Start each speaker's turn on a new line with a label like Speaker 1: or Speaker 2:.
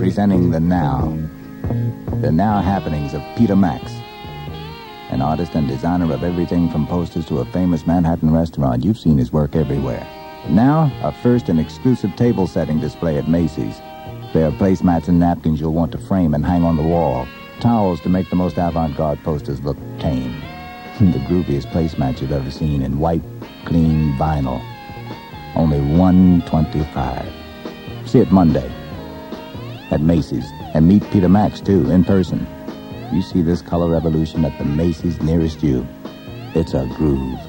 Speaker 1: presenting The Now happenings of Peter Max, an artist and designer of everything from posters to a famous Manhattan restaurant. You've seen his work everywhere. Now, a first and exclusive table setting display at Macy's. There are placemats and napkins you'll want to frame and hang on the wall. Towels to make the most avant-garde posters look tame. The grooviest placemat you've ever seen in white, clean vinyl. Only $125. See it Monday at Macy's. And meet Peter Max, too, in person. You see this color revolution at the Macy's nearest you. It's a groove.